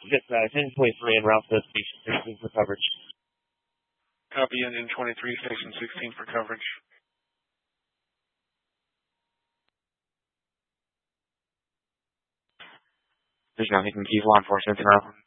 Zip 1023 en route to station 16 for coverage. Copy, engine 23, station 16 for coverage. There's no hidden keys, law enforcement, tomorrow.